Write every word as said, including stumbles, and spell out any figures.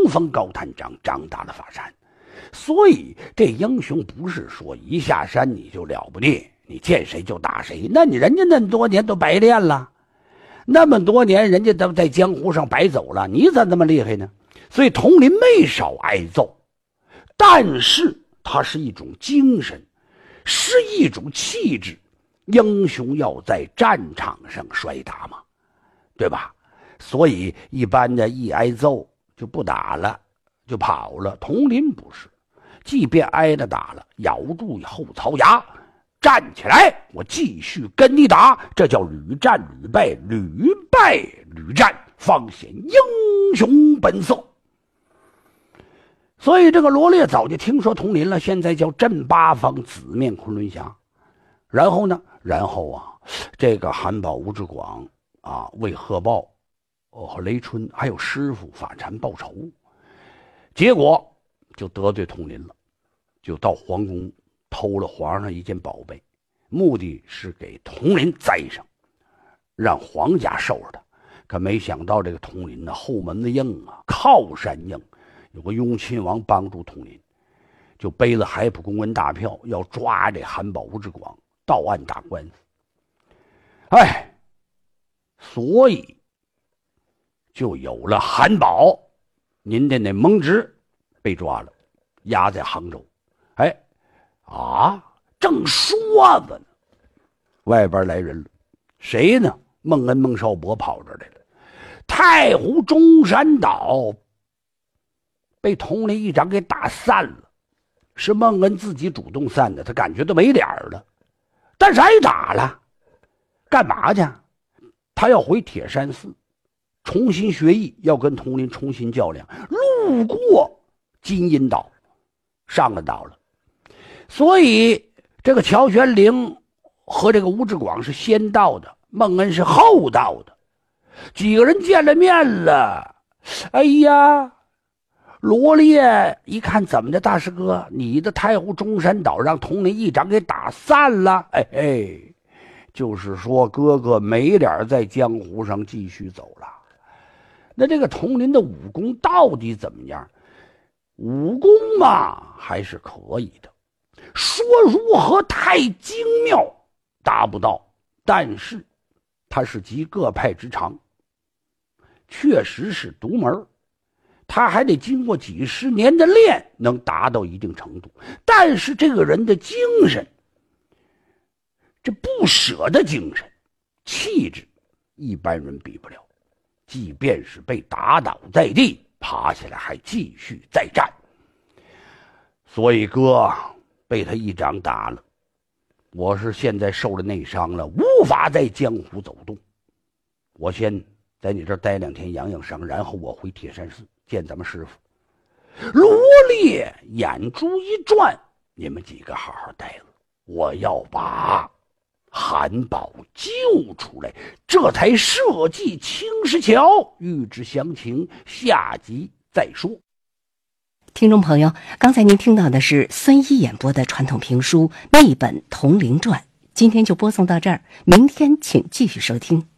峰高探长张大了法山。所以这英雄不是说一下山你就了不地，你见谁就打谁，那你人家那么多年都白练了，那么多年人家都在江湖上白走了，你咋那么厉害呢？所以佟林没少挨揍，但是他是一种精神，是一种气质。英雄要在战场上摔打嘛，对吧？所以一般的一挨揍就不打了，就跑了。佟林不是，即便挨了打了，咬住后槽牙，站起来，我继续跟你打，这叫屡战屡败，屡败屡战，方显英雄本色。所以这个罗烈早就听说佟林了，现在叫镇八方，紫面昆仑侠。然后呢，然后啊，这个韩宝、吴志广啊，为贺豹和雷春还有师傅法禅报仇，结果就得罪佟林了，就到皇宫偷了皇上一件宝贝，目的是给佟林栽上，让皇家收拾他。可没想到这个佟林呢，后门的硬啊，靠山硬，有个雍亲王帮助佟林，就背了海普公文大票，要抓这韩宝、吴志广到案打官司。哎，所以就有了韩宝您的那蒙直被抓了，押在杭州。哎啊，正说着呢，外边来人了，谁呢？孟恩、孟少伯跑这来了。太湖中山岛被佟林一掌给打散了，是孟恩自己主动散的，他感觉都没脸了，但是挨打了。干嘛去？他要回铁山寺重新学艺，要跟佟林重新较量。路过金银岛，上了岛了。所以这个乔玄龄和这个吴志广是先到的，孟恩是后到的。几个人见了面了，哎呀，罗烈一看，怎么的，大师哥，你的太湖中山岛让佟林一掌给打散了。哎哎，就是说哥哥没脸在江湖上继续走了。那这个佟林的武功到底怎么样？武功嘛还是可以的，说如何太精妙达不到，但是他是集各派之长，确实是独门，他还得经过几十年的练能达到一定程度。但是这个人的精神，这不舍的精神气质，一般人比不了，即便是被打倒在地，爬起来还继续再战。所以哥被他一掌打了，我是现在受了内伤了，无法在江湖走动，我先在你这儿待两天养养伤，然后我回铁山寺见咱们师傅。罗烈眼珠一转，你们几个好好待了，我要把韩宝救出来，这才设计青石桥。欲知详情，下集再说。 听众朋友，刚才您听到的是孙一演播的传统评书《内本佟林传》，今天就播送到这儿，明天请继续收听。